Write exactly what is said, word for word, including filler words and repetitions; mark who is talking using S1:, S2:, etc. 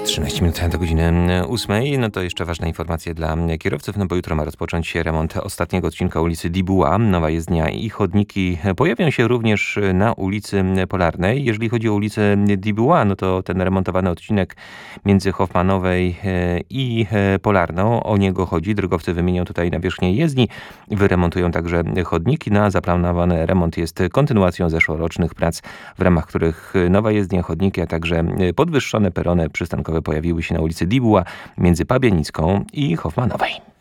S1: trzynaście minut do godziny ósmej. No to jeszcze ważna informacja dla kierowców, no bo jutro ma rozpocząć się remont ostatniego odcinka ulicy Dibuła. Nowa jezdnia i chodniki pojawią się również na ulicy Polarnej. Jeżeli chodzi o ulicę Dibuła, no to ten remontowany odcinek między Hoffmanowej i Polarną, o niego chodzi. Drogowcy wymienią tutaj nawierzchnię jezdni, wyremontują także chodniki. No a zaplanowany remont jest kontynuacją zeszłorocznych prac, w ramach których nowa jezdnia, chodniki, a także podwyższone perony przystankowe pojawiły się na ulicy Dibuła między Pabianicką i Hoffmanowej.